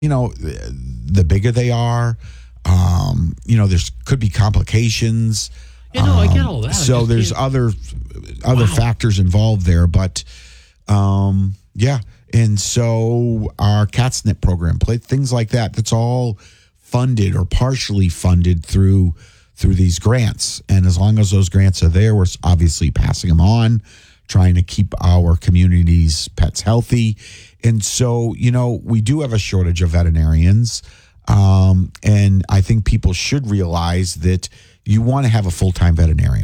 the bigger they are, there's could be complications. I get all that. So there's other factors involved there, but and so our CATSNet program, things like that. That's all funded or partially funded through these grants, and as long as those grants are there, we're obviously passing them on, trying to keep our community's pets healthy. And so, we do have a shortage of veterinarians. And I think people should realize that you want to have a full-time veterinarian.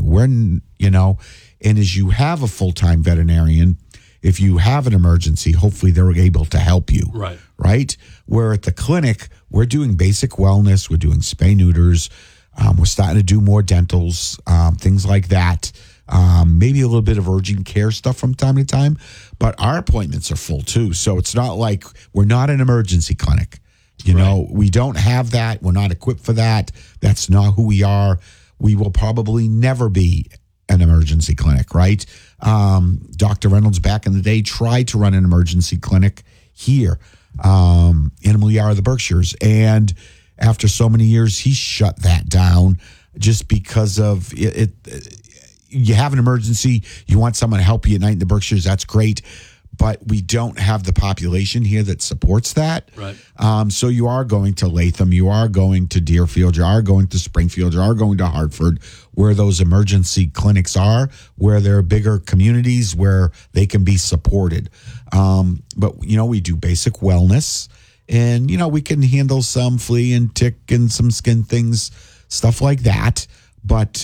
And as you have a full-time veterinarian, if you have an emergency, hopefully they're able to help you. Right? Where at the clinic, we're doing basic wellness, we're doing spay-neuters, we're starting to do more dentals, things like that. Maybe a little bit of urgent care stuff from time to time, but our appointments are full too. So it's not like we're not an emergency clinic. We don't have that. We're not equipped for that. That's not who we are. We will probably never be an emergency clinic, right? Dr. Reynolds back in the day tried to run an emergency clinic here, Animal Yard of the Berkshires. And after so many years, he shut that down just because of it. You have an emergency, you want someone to help you at night in the Berkshires, that's great. But we don't have the population here that supports that. Right. So you are going to Latham, you are going to Deerfield, you are going to Springfield, you are going to Hartford, where those emergency clinics are, where there are bigger communities where they can be supported. But, we do basic wellness, and, we can handle some flea and tick and some skin things, stuff like that. But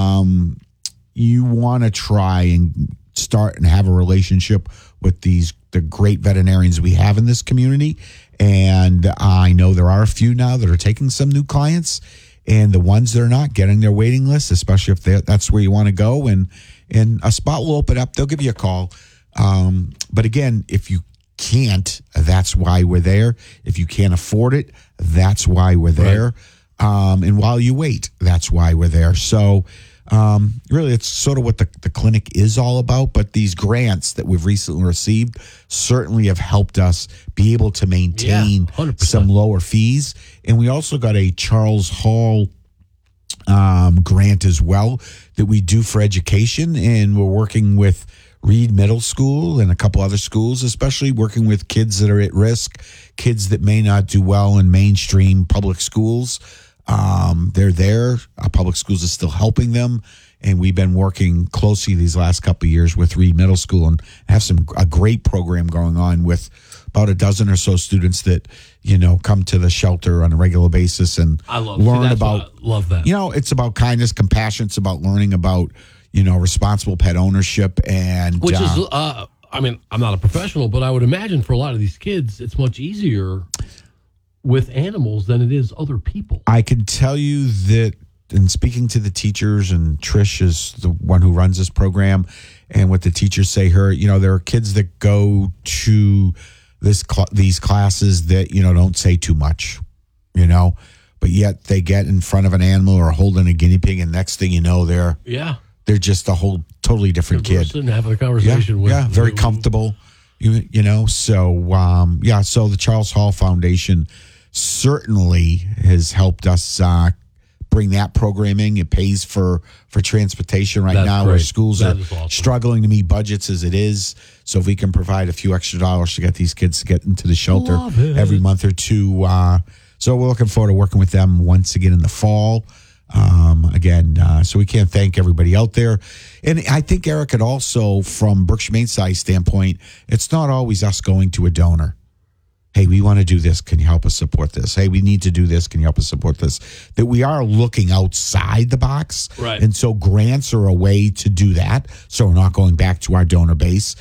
you want to try and start and have a relationship with the great veterinarians we have in this community. And I know there are a few now that are taking some new clients, and the ones that are not, getting their waiting list, especially if that's where you want to go, and a spot will open up. They'll give you a call. But again, if you can't, that's why we're there. If you can't afford it, that's why we're there. Right. And while you wait, that's why we're there. So really, it's sort of what the clinic is all about. But these grants that we've recently received certainly have helped us be able to maintain some lower fees. And we also got a Charles Hall grant as well that we do for education. And we're working with Reed Middle School and a couple other schools, especially working with kids that are at risk, kids that may not do well in mainstream public schools. They're there. Our public schools are still helping them. And we've been working closely these last couple of years with Reed Middle School and have a great program going on with about a dozen or so students that, come to the shelter on a regular basis and learn about. I love that. It's about kindness, compassion. It's about learning about, responsible pet ownership. And which is, I'm not a professional, but I would imagine for a lot of these kids, it's much easier with animals than it is other people. I can tell you that in speaking to the teachers, and Trish is the one who runs this program, and what the teachers say there are kids that go to these classes that, don't say too much, but yet they get in front of an animal or holding a guinea pig, and next thing you know, they're just a whole totally different kid. Having a conversation with. Yeah, very comfortable, So, so the Charles Hall Foundation certainly has helped us bring that programming. It pays for transportation right now, where schools are struggling to meet budgets as it is. So if we can provide a few extra dollars to get these kids to get into the shelter every month or two. So we're looking forward to working with them once again in the fall. So we can't thank everybody out there. And I think, Eric, it also, from Berkshire Mainside standpoint, it's not always us going to a donor. Hey, we want to do this. Can you help us support this? Hey, we need to do this. Can you help us support this? That we are looking outside the box. Right. And so grants are a way to do that. So we're not going back to our donor base.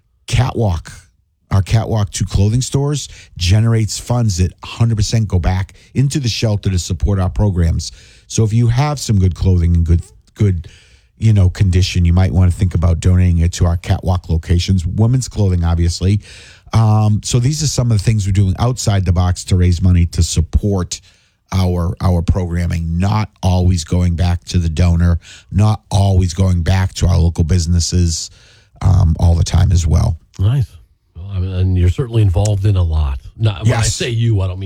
Our Catwalk 2 clothing stores generates funds that 100% go back into the shelter to support our programs. So if you have some good clothing and good condition, you might want to think about donating it to our Catwalk locations. Women's clothing, obviously. So these are some of the things we're doing outside the box to raise money to support our programming, not always going back to the donor, not always going back to our local businesses all the time as well. Nice. Well, and you're certainly involved in a lot. When I say you, I don't mean